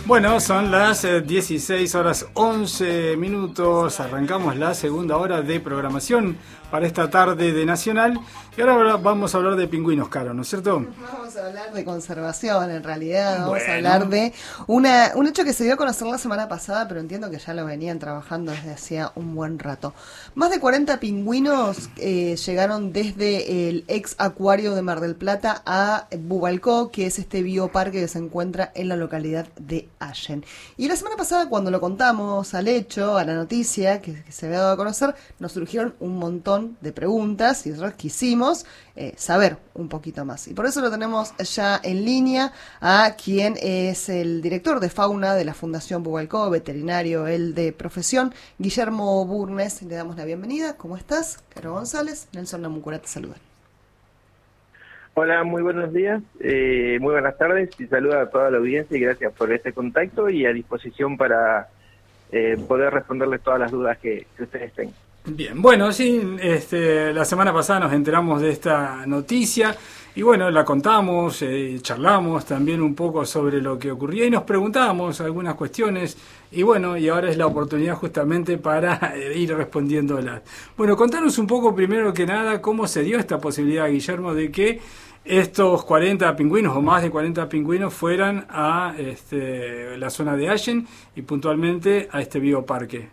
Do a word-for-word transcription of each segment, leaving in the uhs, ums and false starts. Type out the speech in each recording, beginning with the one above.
Bueno, son las eh, dieciséis horas once minutos, arrancamos la segunda hora de programación para esta tarde de Nacional y ahora vamos a hablar de pingüinos, Caro, ¿no es cierto? Vamos a hablar de conservación, en realidad, vamos Bueno. a hablar de una, un hecho que se dio a conocer la semana pasada, pero entiendo que ya lo venían trabajando desde hacía un buen rato. Más de cuarenta pingüinos eh, llegaron desde el ex acuario de Mar del Plata a Bubalcó, que es este bioparque que se encuentra en la localidad de Allen. Y la semana pasada, cuando lo contamos al hecho, a la noticia que, que se había dado a conocer, nos surgieron un montón de preguntas y nosotros quisimos eh, saber un poquito más. Y por eso lo tenemos ya en línea a quien es el director de fauna de la Fundación Bubalcó, veterinario, él de profesión, Guillermo Burnes. Le damos la bienvenida. ¿Cómo estás? Caro González, Nelson Namucurá te saluda. Hola, muy buenos días, eh, muy buenas tardes y saludo a toda la audiencia y gracias por este contacto y a disposición para eh, poder responderles todas las dudas que, que ustedes tengan. Bien, bueno, sí, este, la semana pasada nos enteramos de esta noticia y bueno, la contamos, eh, charlamos también un poco sobre lo que ocurría y nos preguntábamos algunas cuestiones y bueno, y ahora es la oportunidad justamente para eh, ir respondiéndolas. Bueno, contanos un poco primero que nada cómo se dio esta posibilidad, Guillermo, de que estos cuarenta pingüinos o más de cuarenta pingüinos fueran a este, la zona de Allen y puntualmente a este bioparque.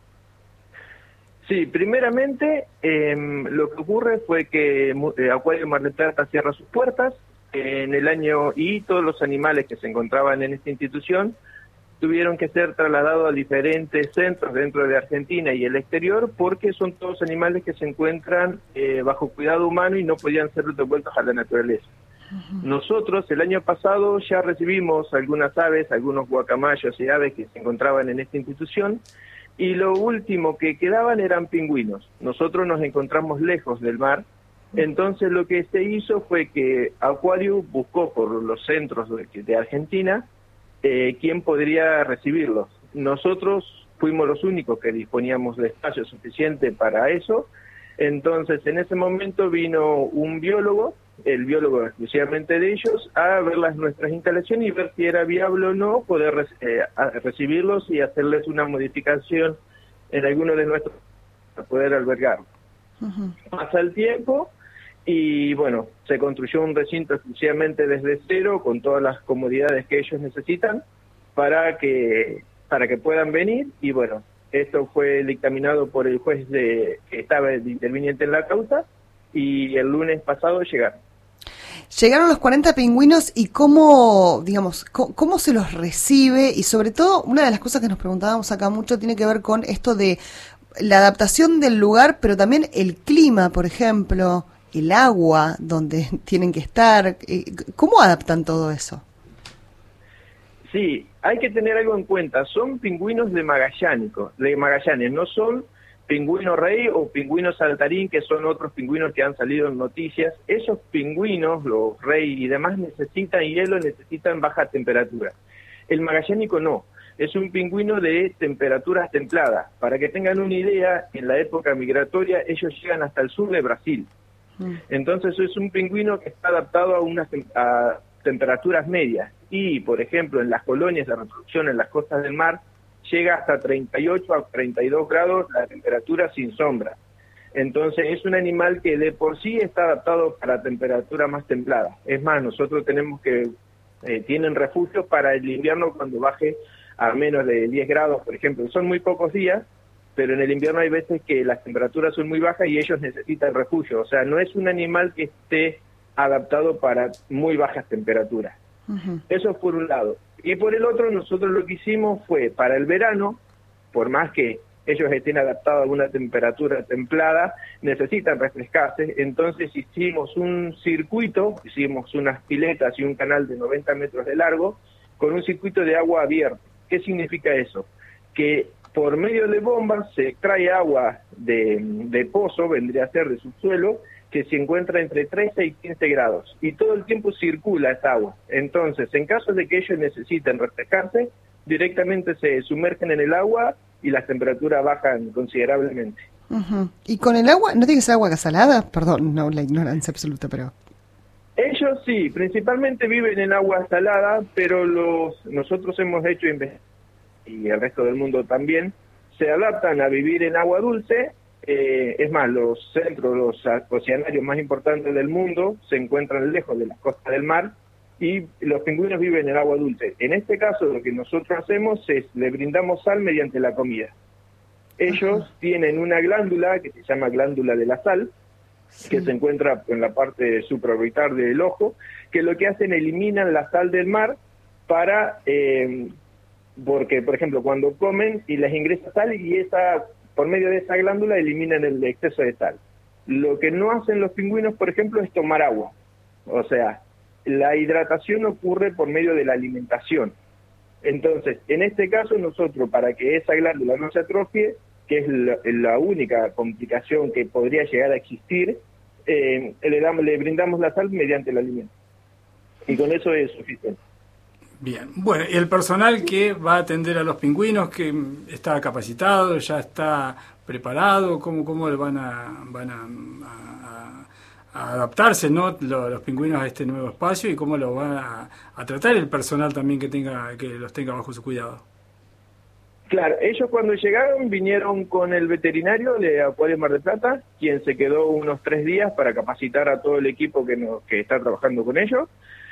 Sí, primeramente eh, lo que ocurre fue que eh, Acuario Mar del Plata cierra sus puertas eh, en el año y todos los animales que se encontraban en esta institución tuvieron que ser trasladados a diferentes centros dentro de Argentina y el exterior porque son todos animales que se encuentran eh, bajo cuidado humano y no podían ser devueltos a la naturaleza. Uh-huh. Nosotros el año pasado ya recibimos algunas aves, algunos guacamayos y aves que se encontraban en esta institución y lo último que quedaban eran pingüinos. Nosotros nos encontramos lejos del mar, entonces lo que se hizo fue que Acuario buscó por los centros de, de Argentina eh, quién podría recibirlos. Nosotros fuimos los únicos que disponíamos de espacio suficiente para eso, entonces en ese momento vino un biólogo, el biólogo exclusivamente de ellos, a ver las nuestras instalaciones y ver si era viable o no poder eh, recibirlos y hacerles una modificación en alguno de nuestros para poder albergarlos. Uh-huh. Pasa el tiempo y bueno, se construyó un recinto exclusivamente desde cero con todas las comodidades que ellos necesitan para que para que puedan venir y bueno, esto fue dictaminado por el juez de, que estaba interviniente en la causa y el lunes pasado llegaron. Llegaron los cuarenta pingüinos y cómo, digamos, cómo, cómo se los recibe y sobre todo una de las cosas que nos preguntábamos acá mucho tiene que ver con esto de la adaptación del lugar, pero también el clima, por ejemplo, el agua donde tienen que estar. ¿Cómo adaptan todo eso? Sí, hay que tener algo en cuenta. Son pingüinos de Magallánico, de Magallanes, no son pingüino rey o pingüino saltarín, que son otros pingüinos que han salido en noticias. Esos pingüinos, los rey y demás, necesitan hielo, necesitan baja temperatura. El magallánico no, es un pingüino de temperaturas templadas. Para que tengan una idea, en la época migratoria ellos llegan hasta el sur de Brasil. Mm. Entonces es un pingüino que está adaptado a unas a temperaturas medias. Y, por ejemplo, en las colonias de reproducción en las costas del mar, llega hasta treinta y ocho a treinta y dos grados la temperatura sin sombra. Entonces es un animal que de por sí está adaptado para temperatura más templada. Es más, nosotros tenemos que, eh, tienen refugio para el invierno cuando baje a menos de diez grados, por ejemplo. Son muy pocos días, pero en el invierno hay veces que las temperaturas son muy bajas y ellos necesitan refugio. O sea, no es un animal que esté adaptado para muy bajas temperaturas. Uh-huh. Eso es por un lado. Y por el otro, nosotros lo que hicimos fue, para el verano, por más que ellos estén adaptados a una temperatura templada, necesitan refrescarse, entonces hicimos un circuito, hicimos unas piletas y un canal de noventa metros de largo, con un circuito de agua abierto. ¿Qué significa eso? Que por medio de bombas se extrae agua de, de pozo, vendría a ser de subsuelo, que se encuentra entre trece y quince grados, y todo el tiempo circula esa agua. Entonces, en caso de que ellos necesiten refrescarse, directamente se sumergen en el agua y las temperaturas bajan considerablemente. Uh-huh. ¿Y con el agua, no tiene que ser agua salada? Perdón, no, la ignorancia absoluta, pero... Ellos sí, principalmente viven en agua salada, pero los nosotros hemos hecho investigaciones, y el resto del mundo también, se adaptan a vivir en agua dulce. Eh, es más, los centros, los oceanarios más importantes del mundo se encuentran lejos de las costas del mar y los pingüinos viven en agua dulce. En este caso, lo que nosotros hacemos es, le brindamos sal mediante la comida. Ellos Ajá. tienen una glándula que se llama glándula de la sal, sí. que se encuentra en la parte supraorbital del ojo, que lo que hacen, eliminan la sal del mar para... Eh, porque, por ejemplo, cuando comen y les ingresa sal y esa, por medio de esa glándula eliminan el exceso de sal. Lo que no hacen los pingüinos, por ejemplo, es tomar agua. O sea, la hidratación ocurre por medio de la alimentación. Entonces, en este caso nosotros, para que esa glándula no se atrofie, que es la, la única complicación que podría llegar a existir, eh, le, damos, le brindamos la sal mediante el alimento. Y con eso es suficiente. Bien, bueno, y el personal que va a atender a los pingüinos, que está capacitado, ya está preparado, ¿cómo, cómo van a van a, a, a adaptarse, ¿no? los, los pingüinos a este nuevo espacio y cómo lo va a, a tratar el personal también que tenga que los tenga bajo su cuidado? Claro, ellos cuando llegaron vinieron con el veterinario de Acuario Mar del Plata, quien se quedó unos tres días para capacitar a todo el equipo que, nos, que está trabajando con ellos.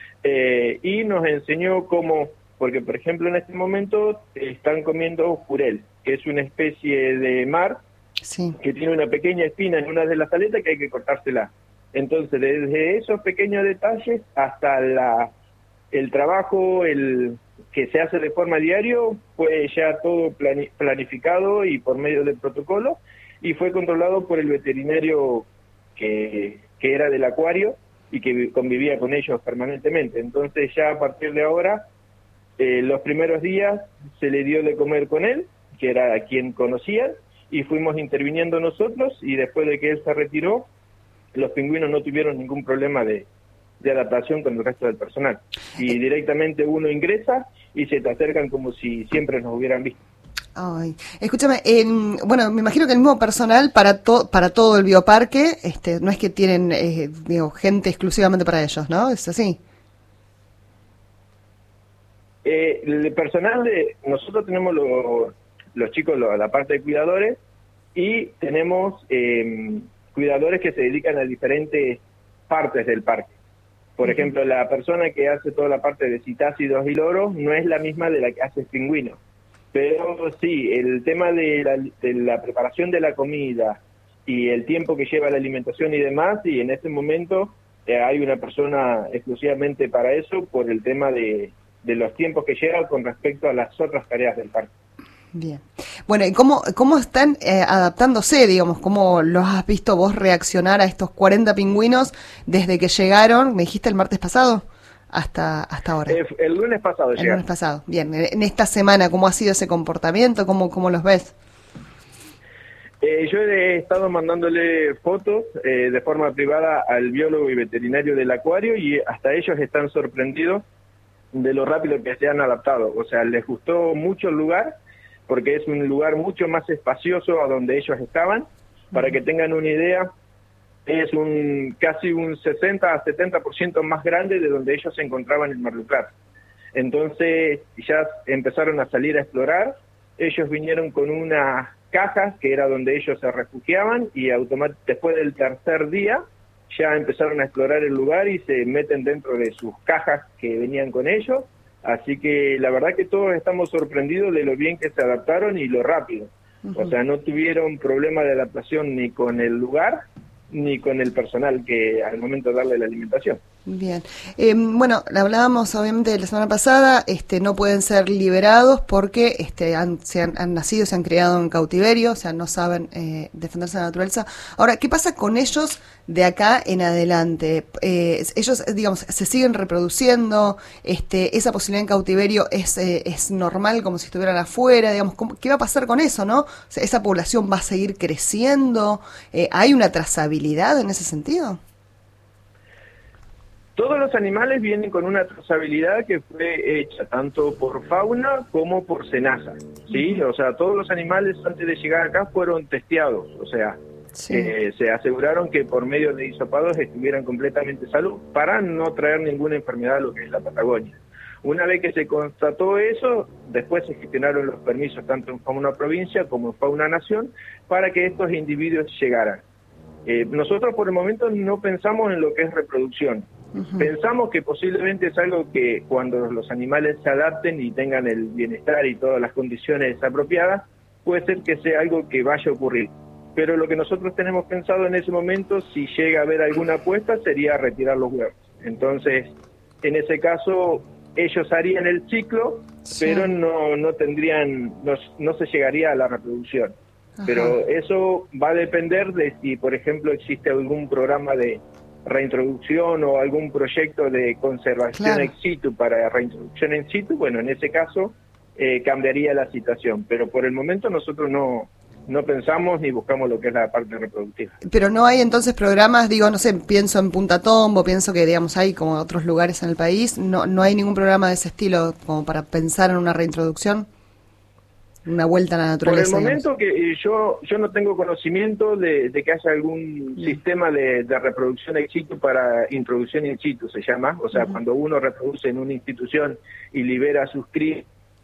Eh, y nos enseñó cómo, porque por ejemplo en este momento están comiendo jurel, que es una especie de mar sí. que tiene una pequeña espina en una de las aletas que hay que cortársela. Entonces desde esos pequeños detalles hasta la el trabajo el que se hace de forma diario fue ya todo plani- planificado y por medio del protocolo, y fue controlado por el veterinario que, que era del acuario y que convivía con ellos permanentemente. Entonces ya a partir de ahora, eh, los primeros días se le dio de comer con él, que era a quien conocían, y fuimos interviniendo nosotros, y después de que él se retiró, los pingüinos no tuvieron ningún problema de, de adaptación con el resto del personal. Y directamente uno ingresa y se te acercan como si siempre nos hubieran visto. Ay, escúchame, en, bueno, me imagino que el mismo personal para to, para todo el bioparque, este, no es que tienen eh, digo, gente exclusivamente para ellos, ¿no? ¿Es así? Eh, el personal de nosotros tenemos lo, los chicos, lo, la parte de cuidadores, y tenemos eh, cuidadores que se dedican a diferentes partes del parque. Por uh-huh. ejemplo, la persona que hace toda la parte de citácidos y loros no es la misma de la que hace pingüinos. Pero sí, el tema de la, de la preparación de la comida y el tiempo que lleva la alimentación y demás, y en este momento eh, hay una persona exclusivamente para eso, por el tema de, de los tiempos que lleva con respecto a las otras tareas del parque. Bien. Bueno, ¿y cómo, cómo están eh, adaptándose, digamos? ¿Cómo los has visto vos reaccionar a estos cuarenta pingüinos desde que llegaron, me dijiste el martes pasado? Hasta hasta ahora. Eh, el lunes pasado. El lunes pasado. Bien. En esta semana, ¿cómo ha sido ese comportamiento? ¿Cómo, cómo los ves? Eh, yo he estado mandándole fotos eh, de forma privada al biólogo y veterinario del acuario, y hasta ellos están sorprendidos de lo rápido que se han adaptado. O sea, les gustó mucho el lugar, porque es un lugar mucho más espacioso a donde ellos estaban. Para que tengan una idea, es un casi un sesenta a setenta por ciento más grande de donde ellos se encontraban en Mar del Plata. Entonces ya empezaron a salir a explorar. Ellos vinieron con unas cajas que era donde ellos se refugiaban, y automáticamente después del tercer día ya empezaron a explorar el lugar y se meten dentro de sus cajas que venían con ellos. Así que la verdad que todos estamos sorprendidos de lo bien que se adaptaron y lo rápido. Uh-huh. O sea, no tuvieron problema de adaptación ni con el lugar ni con el personal que al momento de darle la alimentación. Bien. Eh, bueno, hablábamos obviamente la semana pasada, este, no pueden ser liberados porque este, han, se han, han nacido, se han criado en cautiverio, o sea, no saben eh, defenderse de la naturaleza. Ahora, ¿qué pasa con ellos de acá en adelante? Eh, ellos, digamos, se siguen reproduciendo, este, esa posibilidad en cautiverio es, eh, es normal como si estuvieran afuera, digamos, ¿cómo, ¿qué va a pasar con eso, no? O sea, ¿esa población va a seguir creciendo? Eh, ¿hay una trazabilidad en ese sentido? Todos los animales vienen con una trazabilidad que fue hecha tanto por fauna como por SENASA, ¿sí? O sea, todos los animales antes de llegar acá fueron testeados, o sea, Sí. Eh, se aseguraron que por medio de hisopados estuvieran completamente salud para no traer ninguna enfermedad a lo que es la Patagonia. Una vez que se constató eso, después se gestionaron los permisos tanto en fauna provincia como en fauna nación para que estos individuos llegaran. Eh, nosotros por el momento no pensamos en lo que es reproducción. Uh-huh. Pensamos que posiblemente es algo que cuando los animales se adapten y tengan el bienestar y todas las condiciones apropiadas, puede ser que sea algo que vaya a ocurrir. Pero lo que nosotros tenemos pensado en ese momento, si llega a haber alguna apuesta, sería retirar los huevos. Entonces, en ese caso, ellos harían el ciclo, sí. pero no no tendrían, no, no se llegaría a la reproducción. Ajá. Pero eso va a depender de si, por ejemplo, existe algún programa de reintroducción o algún proyecto de conservación claro. ex situ para reintroducción in situ. Bueno, en ese caso eh, cambiaría la situación. Pero por el momento nosotros no... no pensamos ni buscamos lo que es la parte reproductiva. Pero no hay entonces programas, digo, no sé, pienso en Punta Tombo, pienso que, digamos, hay como otros lugares en el país, no no hay ningún programa de ese estilo como para pensar en una reintroducción, una vuelta a la naturaleza. Por el momento digamos. que yo yo no tengo conocimiento de, de que haya algún sí. sistema de, de reproducción ex situ para introducción in situ, se llama, o sea, uh-huh. cuando uno reproduce en una institución y libera sus crías,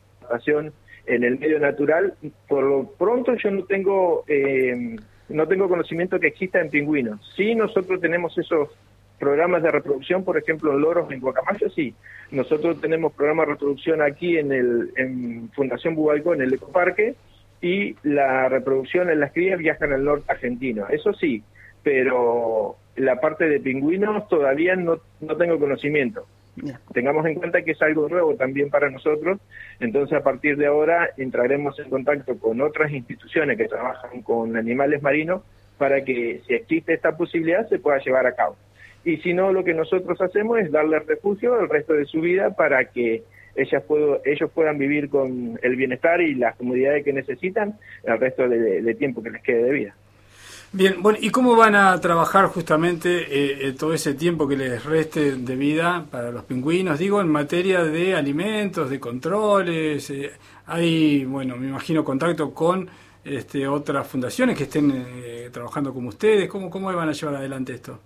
en el medio natural, por lo pronto yo no tengo eh, no tengo conocimiento que exista en pingüinos. Sí, nosotros tenemos esos programas de reproducción, por ejemplo, en loros, en guacamayo, sí. Nosotros tenemos programas de reproducción aquí en el en Fundación Bubalcó, en el ecoparque, y la reproducción en las crías viajan al norte argentino. Eso sí, pero la parte de pingüinos todavía no, no tengo conocimiento. Yeah. Tengamos en cuenta que es algo nuevo también para nosotros, entonces a partir de ahora entraremos en contacto con otras instituciones que trabajan con animales marinos para que si existe esta posibilidad se pueda llevar a cabo. Y si no, lo que nosotros hacemos es darle refugio el resto de su vida para que ellas puedo, ellos puedan vivir con el bienestar y las comodidades que necesitan el resto de, de tiempo que les quede de vida. Bien, bueno, ¿y cómo van a trabajar justamente eh, eh, todo ese tiempo que les reste de vida para los pingüinos? Digo, en materia de alimentos, de controles, eh, hay, bueno, me imagino contacto con este, otras fundaciones que estén eh, trabajando como ustedes. ¿Cómo, cómo van a llevar adelante esto?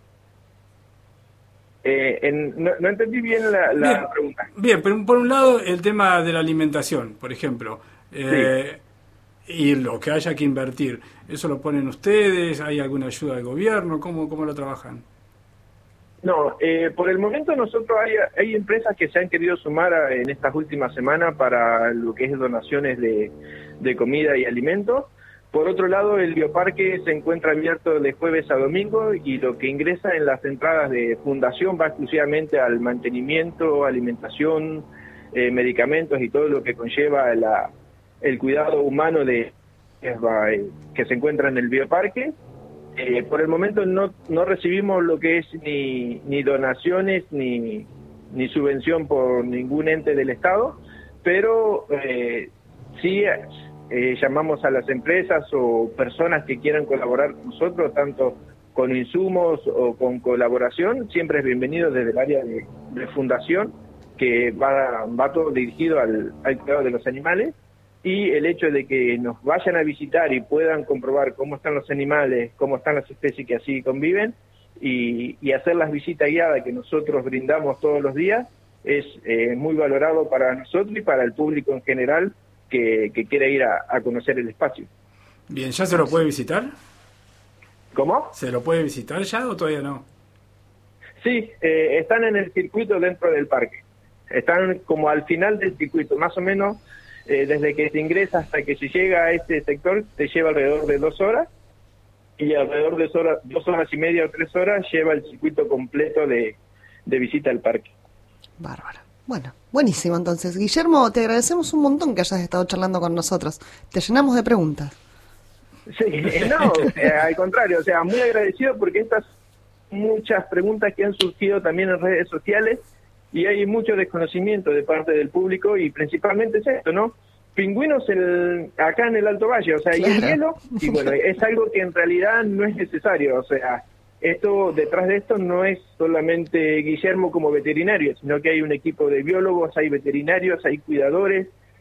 Eh, en, no, no entendí bien la, la bien, pregunta. Bien, pero por un lado el tema de la alimentación, por ejemplo. Eh, sí. Y lo que haya que invertir, ¿eso lo ponen ustedes? ¿Hay alguna ayuda del gobierno? ¿Cómo, cómo lo trabajan? No, eh, por el momento nosotros hay, hay empresas que se han querido sumar a, en estas últimas semanas para lo que es donaciones de, de comida y alimentos. Por otro lado, el bioparque se encuentra abierto de jueves a domingo y lo que ingresa en las entradas de fundación va exclusivamente al mantenimiento, alimentación, eh, medicamentos y todo lo que conlleva la... el cuidado humano de que se encuentra en el bioparque. Eh, por el momento no no recibimos lo que es ni ni donaciones ni ni subvención por ningún ente del Estado, pero eh, sí eh, llamamos a las empresas o personas que quieran colaborar con nosotros, tanto con insumos o con colaboración, siempre es bienvenido desde el área de, de fundación, que va, va todo dirigido al, al cuidado de los animales. Y el hecho de que nos vayan a visitar y puedan comprobar cómo están los animales, cómo están las especies que así conviven, y, y hacer las visitas guiadas que nosotros brindamos todos los días, es eh, muy valorado para nosotros y para el público en general que, que quiera ir a, a conocer el espacio. Bien, ¿ya se lo puede visitar? ¿Cómo? ¿Se lo puede visitar ya o todavía no? Sí, eh, están en el circuito dentro del parque. Están como al final del circuito, más o menos. Eh, desde que se ingresa hasta que se llega a este sector, te lleva alrededor de dos horas, y alrededor de dos horas, dos horas y media o tres horas lleva el circuito completo de, de visita al parque. Bárbaro. Bueno, buenísimo entonces. Guillermo, te agradecemos un montón que hayas estado charlando con nosotros. Te llenamos de preguntas. Sí, no, o sea, al contrario, o sea, muy agradecido porque estas muchas preguntas que han surgido también en redes sociales, y hay mucho desconocimiento de parte del público, y principalmente es esto, ¿no? Pingüinos el, acá en el Alto Valle, o sea, claro. Y el hielo, y bueno, es algo que en realidad no es necesario, o sea, esto, detrás de esto no es solamente Guillermo como veterinario, sino que hay un equipo de biólogos, hay veterinarios, hay cuidadores,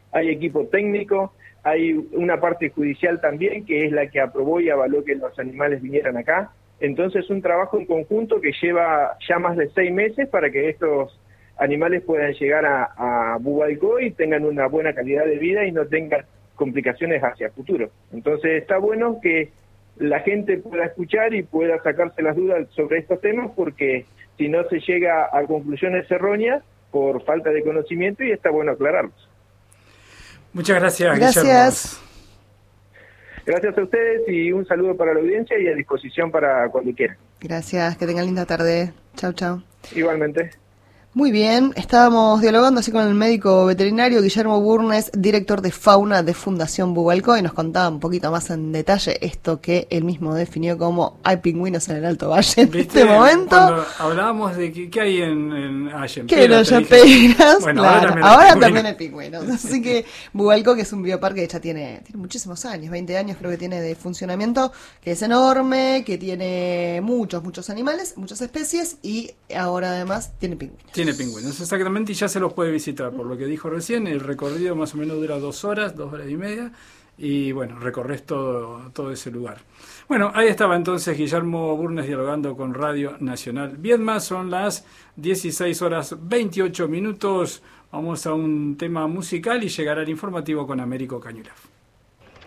hay equipo técnico, hay una parte judicial también que es la que aprobó y avaló que los animales vinieran acá. Entonces un trabajo en conjunto que lleva ya más de seis meses para que estos animales puedan llegar a, a Bubalcó y tengan una buena calidad de vida y no tengan complicaciones hacia futuro. Entonces está bueno que la gente pueda escuchar y pueda sacarse las dudas sobre estos temas, porque si no se llega a conclusiones erróneas por falta de conocimiento, y está bueno aclararlos. Muchas gracias, Gracias. Guillermo. Gracias a ustedes y un saludo para la audiencia y a disposición para cuando quieran. Gracias, que tengan linda tarde. Chau, chau. Igualmente. Muy bien, estábamos dialogando así con el médico veterinario Guillermo Burnes, director de fauna de Fundación Bubalcó, y nos contaba un poquito más en detalle esto que él mismo definió como hay pingüinos en el Alto Valle en ¿Viste? este momento. Cuando hablábamos de que, qué hay en, en, ah, Que no haya peras, bueno, claro. ahora también hay Ahora pingüinos. también hay pingüinos. Así que Bubalcó, que es un bioparque que ya tiene, tiene muchísimos años, veinte años creo que tiene de funcionamiento, que es enorme, que tiene muchos, muchos animales, muchas especies, y ahora además tiene pingüinos. Tiene pingüinos, exactamente, y ya se los puede visitar, por lo que dijo recién. El recorrido más o menos dura dos horas, dos horas y media, y bueno, recorres todo, todo ese lugar. Bueno, ahí estaba entonces Guillermo Burnes dialogando con Radio Nacional Viedma. Son las dieciséis horas veintiocho minutos. Vamos a un tema musical y llegará el informativo con Américo Cañulaf.